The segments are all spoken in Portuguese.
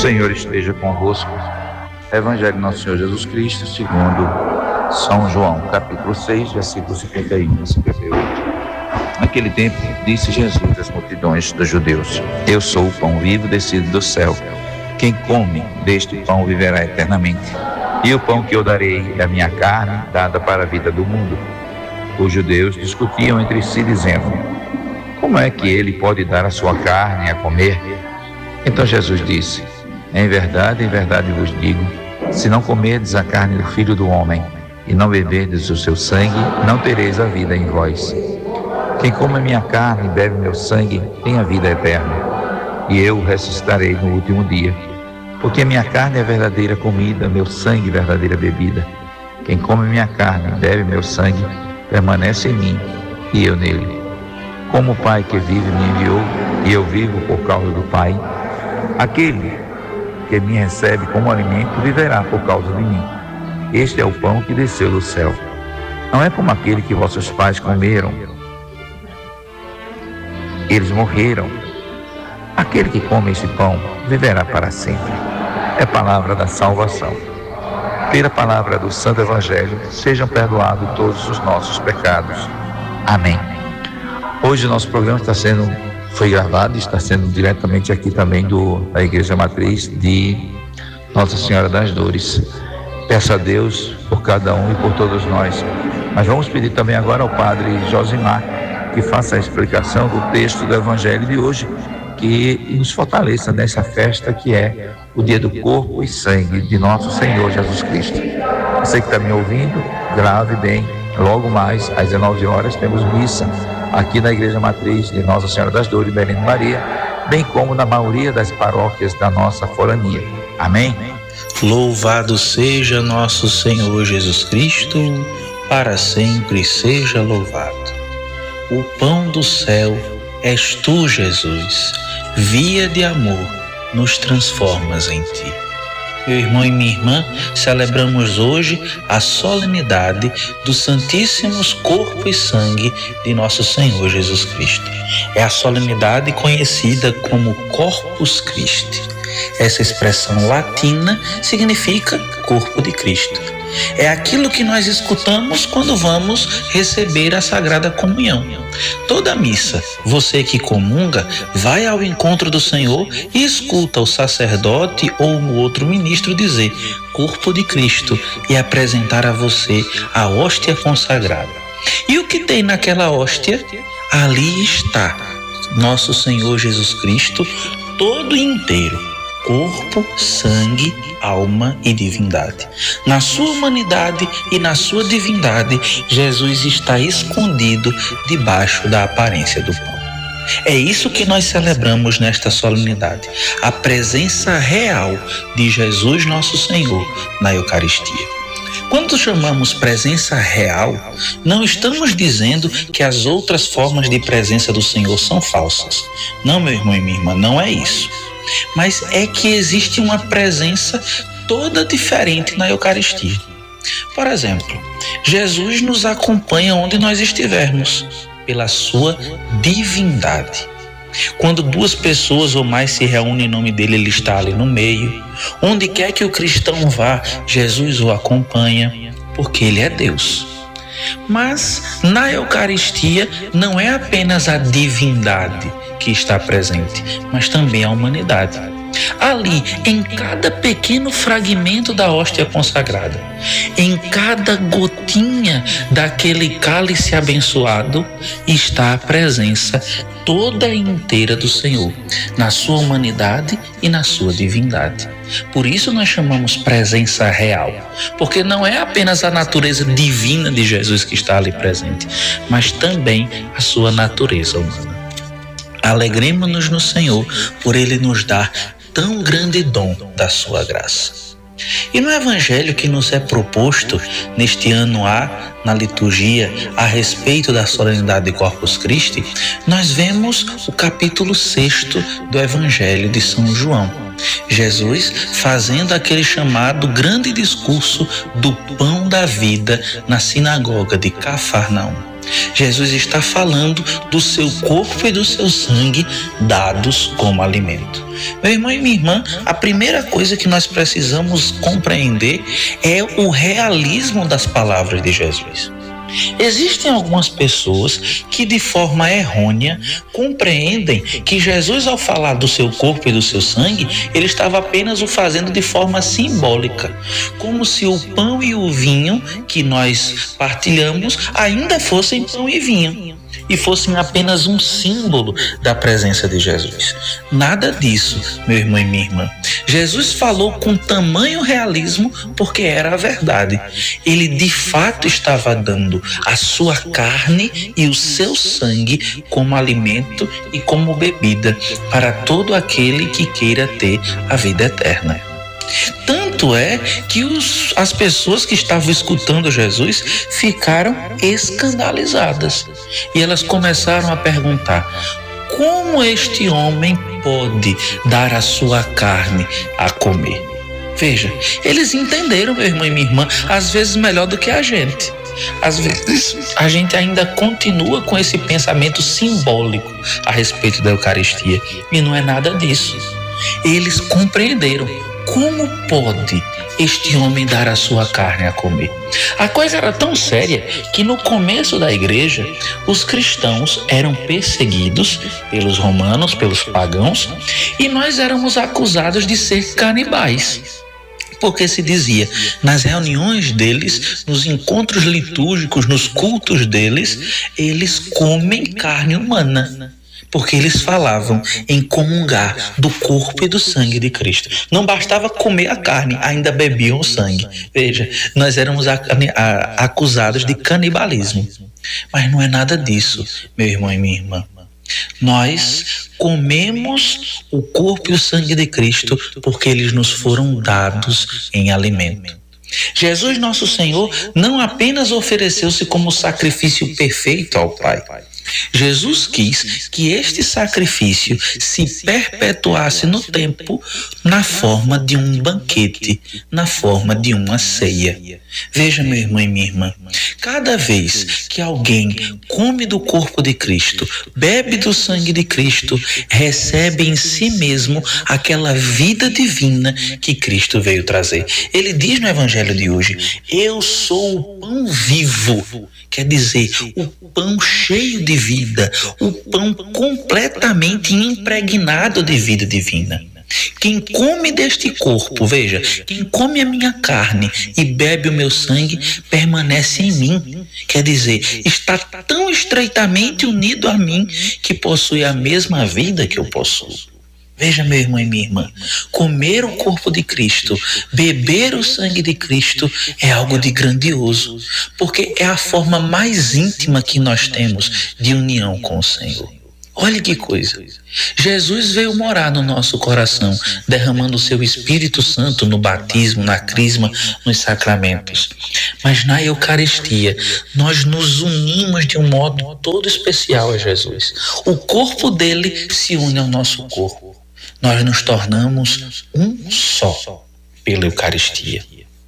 Senhor esteja convosco. Evangelho de Nosso Senhor Jesus Cristo, segundo São João, capítulo 6, versículos 51 a 58. Naquele tempo, disse Jesus às multidões dos judeus: Eu sou o pão vivo descido do céu. Quem come deste pão viverá eternamente. E o pão que eu darei é a minha carne, dada para a vida do mundo. Os judeus discutiam entre si, dizendo: Como é que ele pode dar a sua carne a comer? Então Jesus disse: em verdade vos digo, se não comerdes a carne do Filho do Homem e não beberdes o seu sangue, não tereis a vida em vós. Quem come a minha carne e bebe meu sangue tem a vida eterna, e eu o ressuscitarei no último dia. Porque a minha carne é verdadeira comida, meu sangue verdadeira bebida. Quem come minha carne e bebe meu sangue permanece em mim e eu nele. Como o Pai que vive me enviou e eu vivo por causa do Pai, aquele que me recebe como alimento viverá por causa de mim. Este é o pão que desceu do céu. Não é como aquele que vossos pais comeram. Eles morreram. Aquele que come este pão viverá para sempre. É palavra da salvação. Pela palavra do Santo Evangelho, sejam perdoados todos os nossos pecados. Amém. Hoje o nosso programa foi gravado e está sendo diretamente aqui também da Igreja Matriz de Nossa Senhora das Dores. Peço a Deus por cada um e por todos nós. Mas vamos pedir também agora ao Padre Josimar que faça a explicação do texto do Evangelho de hoje, que nos fortaleça nessa festa que é o dia do corpo e sangue de nosso Senhor Jesus Cristo. Você que está me ouvindo, grave bem. Logo mais, às 19 horas, temos missa aqui na Igreja Matriz de Nossa Senhora das Dores, Belém de Maria, bem como na maioria das paróquias da nossa forania. Amém? Louvado seja nosso Senhor Jesus Cristo, para sempre seja louvado. O pão do céu és tu, Jesus, via de amor, nos transformas em ti. Meu irmão e minha irmã, celebramos hoje a solenidade dos Santíssimos Corpo e Sangue de nosso Senhor Jesus Cristo. É a solenidade conhecida como Corpus Christi. Essa expressão latina significa corpo de Cristo. É aquilo que nós escutamos quando vamos receber a Sagrada Comunhão. Toda missa, você que comunga, vai ao encontro do Senhor e escuta o sacerdote ou um outro ministro dizer corpo de Cristo e apresentar a você a hóstia consagrada. E o que tem naquela hóstia? Ali está nosso Senhor Jesus Cristo todo inteiro. Corpo, sangue, alma e divindade. Na sua humanidade e na sua divindade, Jesus está escondido debaixo da aparência do pão. É isso que nós celebramos nesta solenidade, a presença real de Jesus nosso Senhor na Eucaristia. Quando chamamos presença real, não estamos dizendo que as outras formas de presença do Senhor são falsas. Não, meu irmão e minha irmã, não é isso. Mas é que existe uma presença toda diferente na Eucaristia. Por exemplo, Jesus nos acompanha onde nós estivermos, pela sua divindade. Quando duas pessoas ou mais se reúnem em nome dele, ele está ali no meio. Onde quer que o cristão vá, Jesus o acompanha, porque ele é Deus. Mas na Eucaristia não é apenas a divindade que está presente, mas também a humanidade. Ali, em cada pequeno fragmento da hóstia consagrada, em cada gotinha daquele cálice abençoado, está a presença toda inteira do Senhor, na sua humanidade e na sua divindade. Por isso nós chamamos presença real, porque não é apenas a natureza divina de Jesus que está ali presente, mas também a sua natureza humana. Alegremos-nos no Senhor por Ele nos dar tão grande dom da sua graça. E no Evangelho que nos é proposto neste ano A, na liturgia, a respeito da solenidade de Corpus Christi, nós vemos o capítulo 6 do Evangelho de São João. Jesus fazendo aquele chamado grande discurso do pão da vida na sinagoga de Cafarnaum. Jesus está falando do seu corpo e do seu sangue dados como alimento. Meu irmão e minha irmã, a primeira coisa que nós precisamos compreender é o realismo das palavras de Jesus. Existem algumas pessoas que de forma errônea compreendem que Jesus, ao falar do seu corpo e do seu sangue, ele estava apenas o fazendo de forma simbólica, como se o pão e o vinho que nós partilhamos ainda fossem pão e vinho e fossem apenas um símbolo da presença de Jesus. Nada disso, meu irmão e minha irmã. Jesus falou com tamanho realismo porque era a verdade. Ele de fato estava dando a sua carne e o seu sangue como alimento e como bebida para todo aquele que queira ter a vida eterna. Tanto é que as pessoas que estavam escutando Jesus ficaram escandalizadas. E elas começaram a perguntar: como este homem pode dar a sua carne a comer? Veja, eles entenderam, meu irmão e minha irmã, às vezes melhor do que a gente. Às vezes a gente ainda continua com esse pensamento simbólico a respeito da Eucaristia. E não é nada disso. Eles compreenderam. Como pode este homem dar a sua carne a comer? A coisa era tão séria que no começo da igreja, os cristãos eram perseguidos pelos romanos, pelos pagãos, e nós éramos acusados de ser canibais. Porque se dizia, nas reuniões deles, nos encontros litúrgicos, nos cultos deles, eles comem carne humana. Porque eles falavam em comungar do corpo e do sangue de Cristo. Não bastava comer a carne, ainda bebiam o sangue. Veja, nós éramos acusados de canibalismo. Mas não é nada disso, meu irmão e minha irmã. Nós comemos o corpo e o sangue de Cristo porque eles nos foram dados em alimento. Jesus, nosso Senhor, não apenas ofereceu-se como sacrifício perfeito ao Pai. Jesus quis que este sacrifício se perpetuasse no tempo na forma de um banquete, na forma de uma ceia. Veja, meu irmão e minha irmã, cada vez que alguém come do corpo de Cristo, bebe do sangue de Cristo, recebe em si mesmo aquela vida divina que Cristo veio trazer. Ele diz no Evangelho de hoje: eu sou o pão vivo. Quer dizer, o pão cheio de vida, o pão completamente impregnado de vida divina. Quem come deste corpo, veja, quem come a minha carne e bebe o meu sangue, permanece em mim. Quer dizer, está tão estreitamente unido a mim que possui a mesma vida que eu possuo. Veja, meu irmão e minha irmã, comer o corpo de Cristo, beber o sangue de Cristo é algo de grandioso, porque é a forma mais íntima que nós temos de união com o Senhor. Olha que coisa. Jesus veio morar no nosso coração, derramando o seu Espírito Santo no batismo, na crisma, nos sacramentos. Mas na Eucaristia, nós nos unimos de um modo todo especial a Jesus. O corpo dele se une ao nosso corpo. Nós nos tornamos um só pela Eucaristia.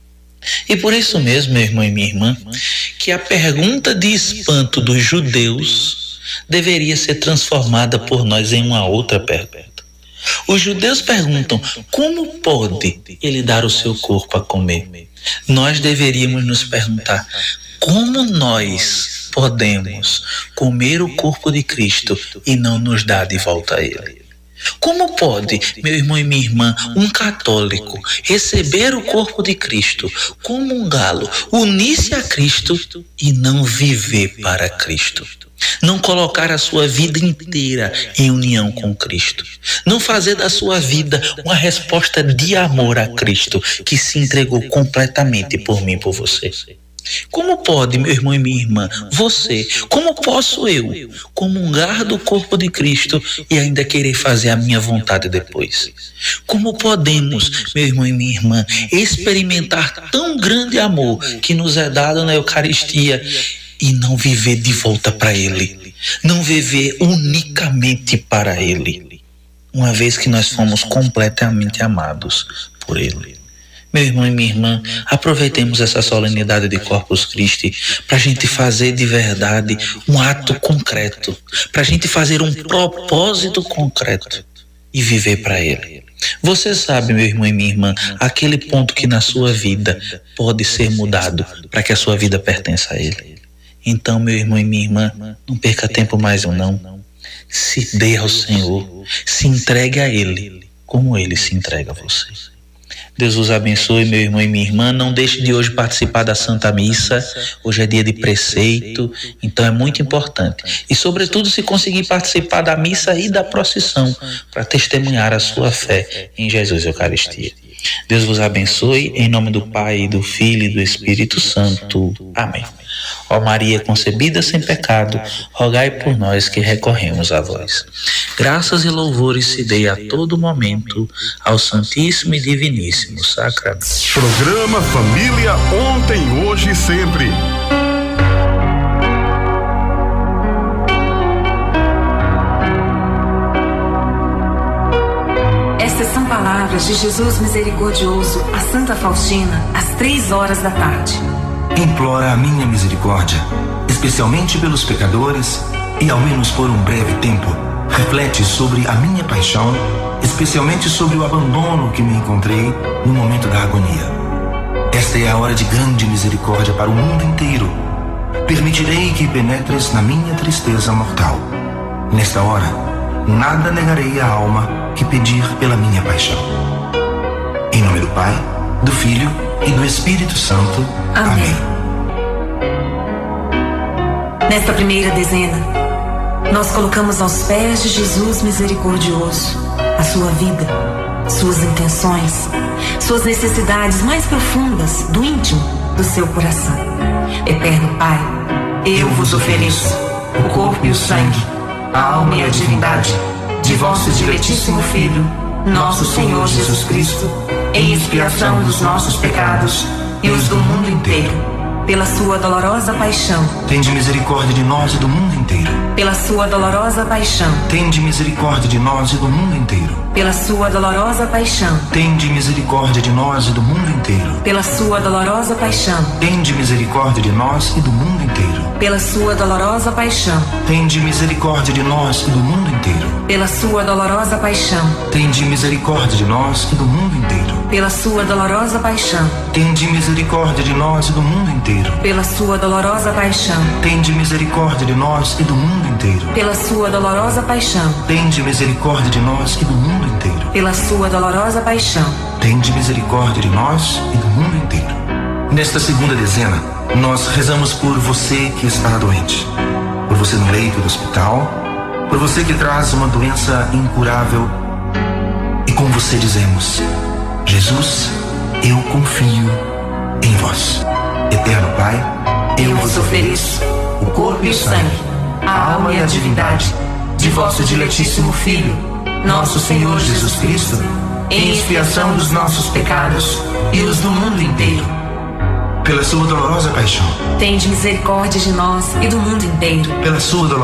E por isso mesmo, meu irmão e minha irmã, que a pergunta de espanto dos judeus deveria ser transformada por nós em uma outra pergunta. Os judeus perguntam: como pode ele dar o seu corpo a comer? Nós deveríamos nos perguntar: como nós podemos comer o corpo de Cristo e não nos dar de volta a ele? Como pode, meu irmão e minha irmã, um católico receber o corpo de Cristo, comungá-lo, unir-se a Cristo e não viver para Cristo? Não colocar a sua vida inteira em união com Cristo. Não fazer da sua vida uma resposta de amor a Cristo, que se entregou completamente por mim e por você. Como pode, meu irmão e minha irmã, você, como posso eu comungar do corpo de Cristo e ainda querer fazer a minha vontade depois? Como podemos, meu irmão e minha irmã, experimentar tão grande amor que nos é dado na Eucaristia e não viver de volta para Ele, não viver unicamente para Ele, uma vez que nós fomos completamente amados por Ele? Meu irmão e minha irmã, aproveitemos essa solenidade de Corpus Christi para a gente fazer de verdade um ato concreto, para a gente fazer um propósito concreto e viver para Ele. Você sabe, meu irmão e minha irmã, aquele ponto que na sua vida pode ser mudado para que a sua vida pertença a Ele. Então, meu irmão e minha irmã, não perca tempo mais ou não. Se dê ao Senhor, se entregue a Ele, como Ele se entrega a você. Deus os abençoe, meu irmão e minha irmã. Não deixe de hoje participar da Santa Missa. Hoje é dia de preceito, então é muito importante. E, sobretudo, se conseguir participar da missa e da procissão, para testemunhar a sua fé em Jesus e Eucaristia. Deus vos abençoe, em nome do Pai, do Filho e do Espírito Santo. Amém. Ó Maria concebida sem pecado, rogai por nós que recorremos a vós. Graças e louvores se dê a todo momento ao Santíssimo e Diviníssimo Sacramento. Programa Família Ontem, Hoje e Sempre. Estas são palavras de Jesus misericordioso a Santa Faustina, às 3h da tarde. Implora a minha misericórdia, especialmente pelos pecadores, e ao menos por um breve tempo, reflete sobre a minha paixão, especialmente sobre o abandono que me encontrei no momento da agonia. Esta é a hora de grande misericórdia para o mundo inteiro. Permitirei que penetres na minha tristeza mortal. Nesta hora, nada negarei à alma que pedir pela minha paixão. Em nome do Pai, do Filho e do Espírito Santo. Amém. Nesta primeira dezena, nós colocamos aos pés de Jesus misericordioso a sua vida, suas intenções, suas necessidades mais profundas do íntimo do seu coração. Eterno Pai, eu vos ofereço o corpo e o sangue, a alma e a divindade de vosso diletíssimo Filho, nosso Senhor Jesus Cristo, em expiação dos nossos pecados e os do mundo inteiro. Pela sua dolorosa paixão, tende misericórdia de nós e do mundo inteiro. Pela sua dolorosa paixão, tende misericórdia de nós e do mundo inteiro. Pela sua dolorosa paixão, tende misericórdia de nós e do mundo inteiro. Pela sua dolorosa paixão, tende misericórdia de nós e do mundo inteiro. Pela sua dolorosa paixão, tende misericórdia de nós e do mundo inteiro. Pela sua dolorosa paixão, tende misericórdia de nós e do mundo inteiro. Pela sua dolorosa paixão, tende misericórdia de nós e do mundo inteiro. Pela sua dolorosa paixão, tende misericórdia de nós e do mundo inteiro. Pela sua dolorosa paixão, tende misericórdia de nós e do mundo inteiro. Pela sua dolorosa paixão, tende misericórdia de nós e do mundo inteiro. Nesta segunda dezena, nós rezamos por você que está doente, por você no leito do hospital, por você que traz uma doença incurável, e com você dizemos: Jesus, eu confio em vós. Eterno Pai, eu vos ofereço o corpo e o sangue, a alma e a divindade de vosso diletíssimo Filho, nosso Senhor Jesus Cristo, em expiação dos nossos pecados e os do mundo inteiro. Pela sua dolorosa paixão, tende misericórdia de nós e do mundo inteiro. Pela sua dolorosa